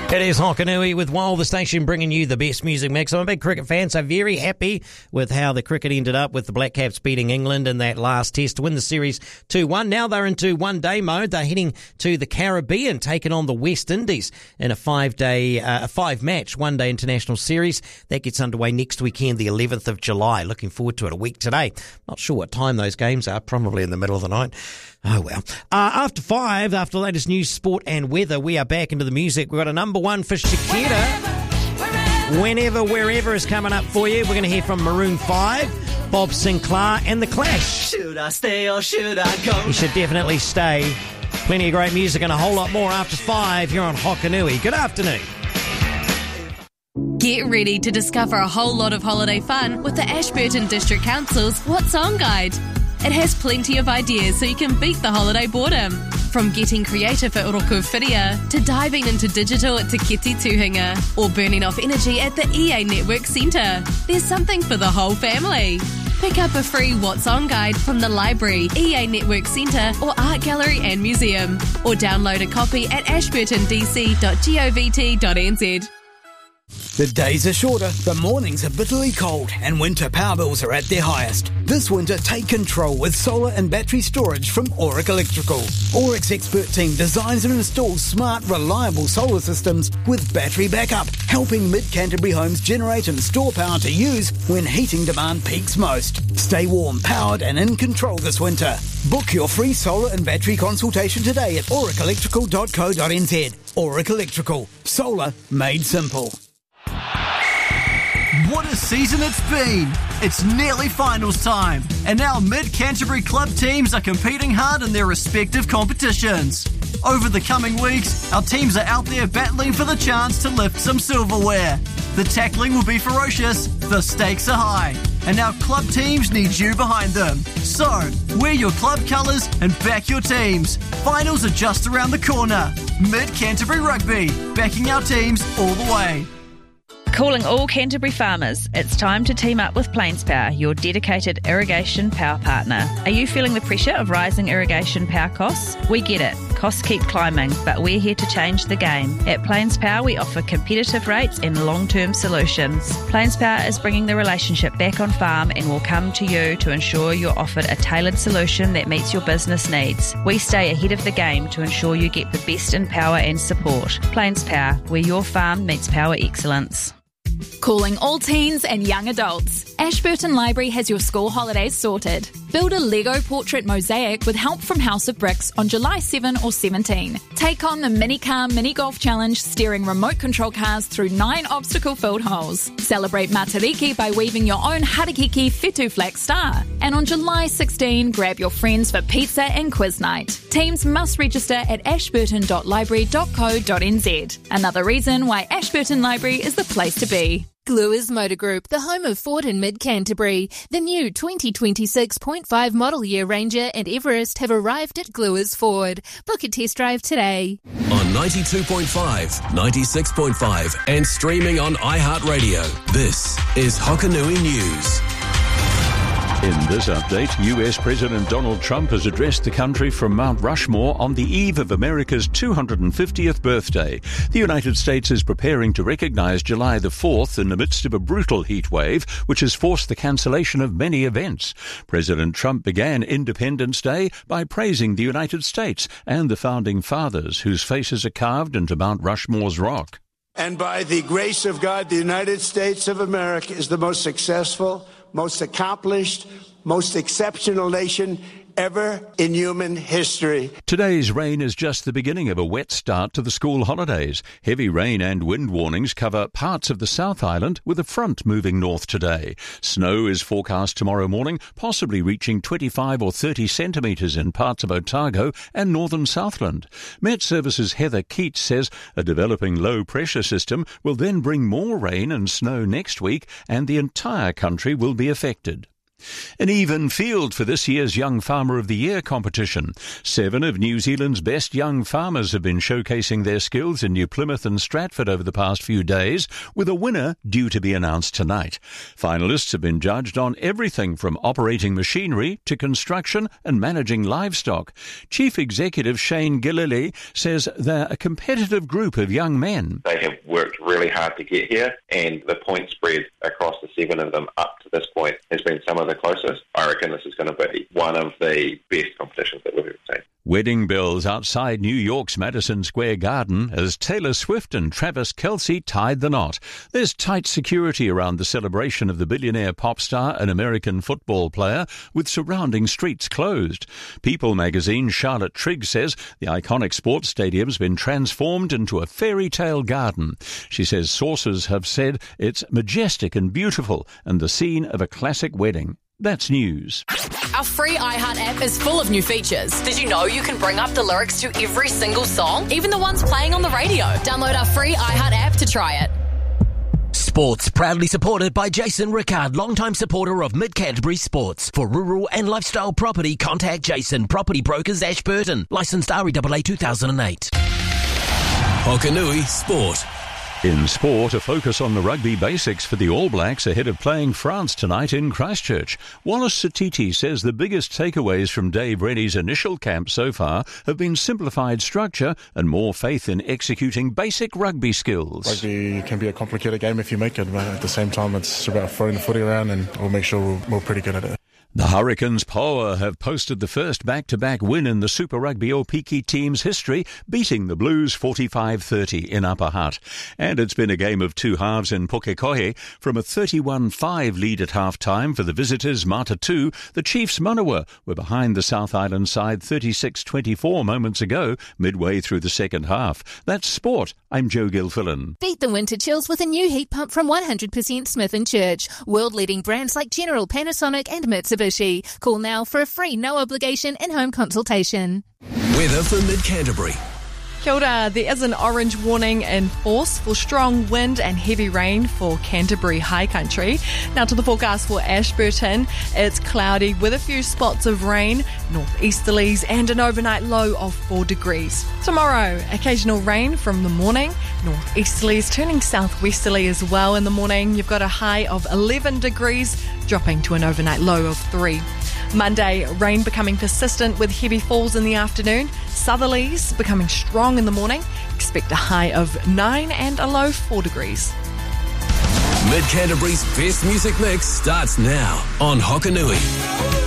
It is Hokanui with Wild, the station bringing you the best music mix. I'm a big cricket fan, so very happy with how the cricket ended up with the Black Caps beating England in that last test to win the series 2-1. Now they're into one-day mode. They're heading to the Caribbean, taking on the West Indies in a five-match one-day international series. That gets underway next weekend, the 11th of July. Looking forward to it a week today. Not sure what time those games are, probably in the middle of the night. Oh, well. After 5, after the latest news, sport and weather, we are back into the music. We've got a number one for Shakira. Whenever, Wherever is coming up for you. We're going to hear from Maroon 5, Bob Sinclair and The Clash. Should I stay or should I go? You should definitely stay. Plenty of great music and a whole lot more after 5 here on Hokanui. Good afternoon. Get ready to discover a whole lot of holiday fun with the Ashburton District Council's What's On Guide. It has plenty of ideas so you can beat the holiday boredom. From getting creative at Oroku-Whiria to diving into digital at Te Keti Tuhinga or burning off energy at the EA Network Centre. There's something for the whole family. Pick up a free What's On guide from the library, EA Network Centre or Art Gallery and Museum. Or download a copy at ashburtondc.govt.nz. The days are shorter, the mornings are bitterly cold, and winter power bills are at their highest. This winter, take control with solar and battery storage from Auric Electrical. Auric's expert team designs and installs smart, reliable solar systems with battery backup, helping mid-Canterbury homes generate and store power to use when heating demand peaks most. Stay warm, powered and in control this winter. Book your free solar and battery consultation today at auricelectrical.co.nz. Auric Electrical. Solar made simple. What a season it's been! It's nearly finals time, and now mid-Canterbury club teams are competing hard in their respective competitions. Over the coming weeks, our teams are out there battling for the chance to lift some silverware. The tackling will be ferocious, the stakes are high, and our club teams need you behind them. So, wear your club colours and back your teams. Finals are just around the corner. Mid-Canterbury Rugby, backing our teams all the way. Calling all Canterbury farmers, it's time to team up with Plains Power, your dedicated irrigation power partner. Are you feeling the pressure of rising irrigation power costs? We get it. Costs keep climbing, but we're here to change the game. At Plains Power, we offer competitive rates and long-term solutions. Plains Power is bringing the relationship back on farm and will come to you to ensure you're offered a tailored solution that meets your business needs. We stay ahead of the game to ensure you get the best in power and support. Plains Power, where your farm meets power excellence. Calling all teens and young adults. Ashburton Library has your school holidays sorted. Build a Lego portrait mosaic with help from House of Bricks on July 7 or 17. Take on the Mini Car Mini Golf Challenge, steering remote control cars through 9 obstacle-filled holes. Celebrate Matariki by weaving your own Harakiki Whetū Flax star. And on July 16, grab your friends for pizza and quiz night. Teams must register at ashburton.library.co.nz. Another reason why Ashburton Library is the place to be. Gluers Motor Group, the home of Ford in mid-Canterbury. The new 2026.5 model year Ranger and Everest have arrived at Gluers Ford. Book a test drive today. On 92.5, 96.5 and streaming on iHeartRadio, this is Hokanui News. In this update, US President Donald Trump has addressed the country from Mount Rushmore on the eve of America's 250th birthday. The United States is preparing to recognize July the 4th in the midst of a brutal heat wave, which has forced the cancellation of many events. President Trump began Independence Day by praising the United States and the Founding Fathers, whose faces are carved into Mount Rushmore's rock. And by the grace of God, the United States of America is the most successful, most accomplished, most exceptional nation ever in human history. Today's rain is just the beginning of a wet start to the school holidays. Heavy rain and wind warnings cover parts of the South Island with a front moving north today. Snow is forecast tomorrow morning, possibly reaching 25 or 30 centimetres in parts of Otago and northern Southland. Met Services' Heather Keats says a developing low-pressure system will then bring more rain and snow next week and the entire country will be affected. An even field for this year's Young Farmer of the Year competition. 7 of New Zealand's best young farmers have been showcasing their skills in New Plymouth and Stratford over the past few days, with a winner due to be announced tonight. Finalists have been judged on everything from operating machinery to construction and managing livestock. Chief Executive Shane Gillilly says they're a competitive group of young men. They have worked really hard to get here, and the point spread across the 7 of them up to this point has been some of the closest. I reckon this is going to be one of the best competitions that we've ever seen. Wedding bells outside New York's Madison Square Garden as Taylor Swift and Travis Kelce tied the knot. There's tight security around the celebration of the billionaire pop star and American football player, with surrounding streets closed. People magazine's Charlotte Trigg says the iconic sports stadium's been transformed into a fairy tale garden. She says sources have said it's majestic and beautiful and the scene of a classic wedding. That's news. Our free iHeart app is full of new features. Did you know you can bring up the lyrics to every single song, even the ones playing on the radio? Download our free iHeart app to try it. Sports proudly supported by Jason Rickard, longtime supporter of Mid-Canterbury Sports. For rural and lifestyle property, contact Jason, Property Brokers, Ashburton. Licensed REAA 2008. Hokanui Sport. In sport, a focus on the rugby basics for the All Blacks ahead of playing France tonight in Christchurch. Wallace Satiti says the biggest takeaways from Dave Rennie's initial camp so far have been simplified structure and more faith in executing basic rugby skills. Rugby can be a complicated game if you make it, but at the same time it's about throwing the footy around, and we'll make sure we're pretty good at it. The Hurricanes Poa have posted the first back-to-back win in the Super Rugby Opiki team's history, beating the Blues 45-30 in Upper Hutt. And it's been a game of two halves in Pukekohe. From a 31-5 lead at half-time for the visitors Matatu, the Chiefs Manawa were behind the South Island side 36-24 moments ago, midway through the second half. That's sport. I'm Joe Gilfillan. Beat the winter chills with a new heat pump from 100% Smith & Church. World-leading brands like General, Panasonic and Mitsubishi. Call now for a free, no-obligation in-home consultation. Weather for Mid-Canterbury. Kia ora. There is an orange warning in force for strong wind and heavy rain for Canterbury High Country. Now to the forecast for Ashburton. It's cloudy with a few spots of rain, northeasterlies and an overnight low of 4 degrees. Tomorrow, occasional rain from the morning, northeasterlies turning southwesterly as well in the morning. You've got a high of 11 degrees, dropping to an overnight low of 3. Monday, rain becoming persistent with heavy falls in the afternoon. Southerlies becoming strong in the morning. Expect a high of 9 and a low 4 degrees. Mid-Canterbury's best music mix starts now on Hokanui.